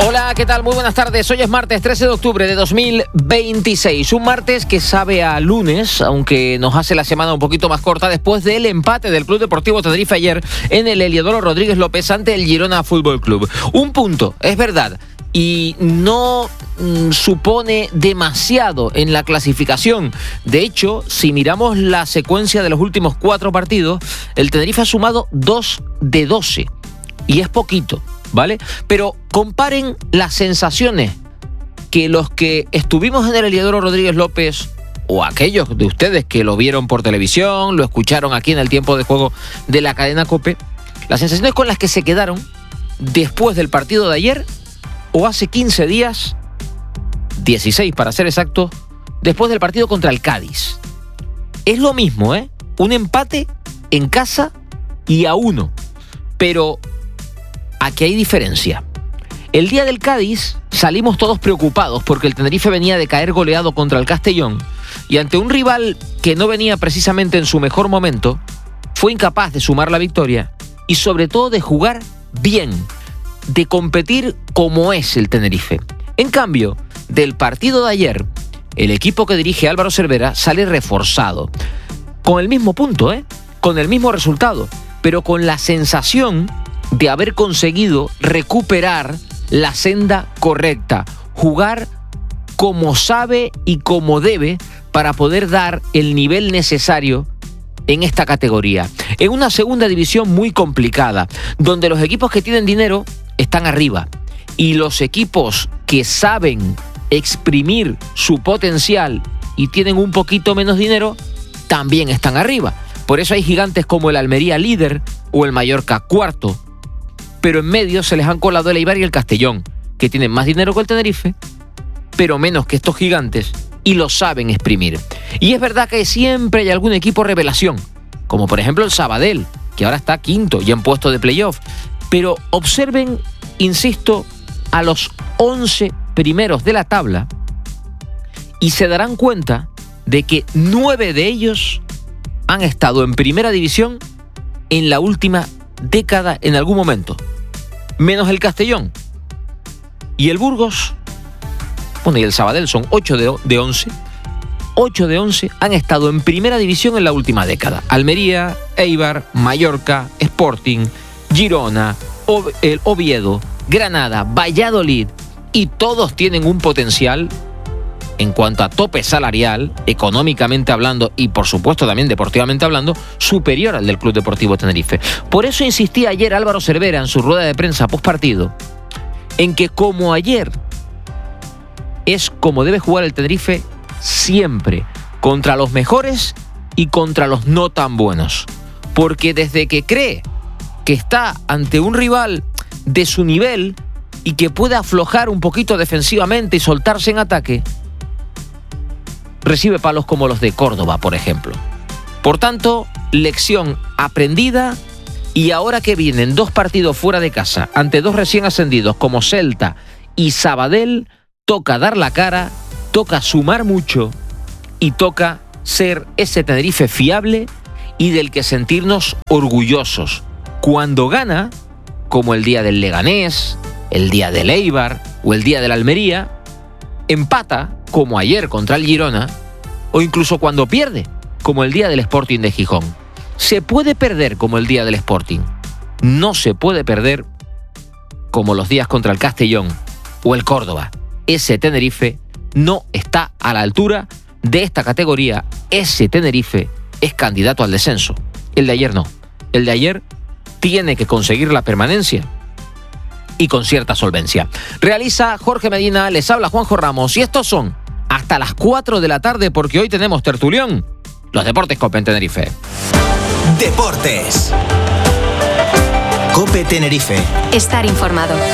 Hola, ¿qué tal? Muy buenas tardes. Hoy es martes 13 de octubre de 2026. Un martes que sabe a lunes, aunque nos hace la semana un poquito más corta después del empate del Club Deportivo Tenerife ayer en el Heliodoro Rodríguez López ante el Girona Fútbol Club. Un punto, es verdad, y no supone demasiado en la clasificación. De hecho, si miramos la secuencia de los últimos 4 partidos, el Tenerife ha sumado 2 de 12. Y es poquito, ¿vale? Pero comparen las sensaciones que los que estuvimos en el Heliodoro Rodríguez López, o aquellos de ustedes que lo vieron por televisión, lo escucharon aquí en el tiempo de juego de la cadena COPE, las sensaciones con las que se quedaron después del partido de ayer, o hace 15 días, 16 para ser exacto, después del partido contra el Cádiz. Es lo mismo, ¿eh? Un empate en casa y a 1. Pero aquí hay diferencia. El día del Cádiz salimos todos preocupados porque el Tenerife venía de caer goleado contra el Castellón y ante un rival que no venía precisamente en su mejor momento, fue incapaz de sumar la victoria y sobre todo de jugar bien, de competir como es el Tenerife. En cambio, del partido de ayer, el equipo que dirige Álvaro Cervera sale reforzado, con el mismo punto, con el mismo resultado, pero con la sensación de haber conseguido recuperar la senda correcta, jugar como sabe y como debe para poder dar el nivel necesario en esta categoría. En una segunda división muy complicada, donde los equipos que tienen dinero están arriba y los equipos que saben exprimir su potencial y tienen un poquito menos dinero también están arriba. Por eso hay gigantes como el Almería líder o el Mallorca cuarto. Pero en medio se les han colado el Eibar y el Castellón, que tienen más dinero que el Tenerife, pero menos que estos gigantes, y lo saben exprimir. Y es verdad que siempre hay algún equipo revelación, como por ejemplo el Sabadell, que ahora está quinto y en puesto de playoff. Pero observen, insisto, a los 11 primeros de la tabla y se darán cuenta de que 9 de ellos han estado en primera división en la última década en algún momento, menos el Castellón y el Burgos, bueno, y el Sabadell. Son 8 de 11. 8 de 11 han estado en primera división en la última década. Almería, Eibar, Mallorca, Sporting, Girona, el Oviedo, Granada, Valladolid, y todos tienen un potencial en cuanto a tope salarial, económicamente hablando y por supuesto también deportivamente hablando, superior al del Club Deportivo Tenerife. Por eso insistía ayer Álvaro Cervera en su rueda de prensa postpartido en que como ayer es como debe jugar el Tenerife siempre, contra los mejores y contra los no tan buenos. Porque desde que cree que está ante un rival de su nivel y que puede aflojar un poquito defensivamente y soltarse en ataque, recibe palos como los de Córdoba, por ejemplo. Por tanto, lección aprendida, y ahora que vienen 2 partidos fuera de casa ante 2 recién ascendidos como Celta y Sabadell, toca dar la cara, toca sumar mucho y toca ser ese Tenerife fiable y del que sentirnos orgullosos. Cuando gana, como el día del Leganés, el día del Eibar o el día del Almería, empata, como ayer contra el Girona, o incluso cuando pierde, como el día del Sporting de Gijón. Se puede perder como el día del Sporting. No se puede perder como los días contra el Castellón o el Córdoba. Ese Tenerife no está a la altura de esta categoría. Ese Tenerife es candidato al descenso. El de ayer no. El de ayer tiene que conseguir la permanencia y con cierta solvencia. Realiza Jorge Medina, les habla Juanjo Ramos y estos son hasta las 4 de la tarde porque hoy tenemos tertulión. Los Deportes COPE en Tenerife. Deportes. COPE Tenerife. Estar informado.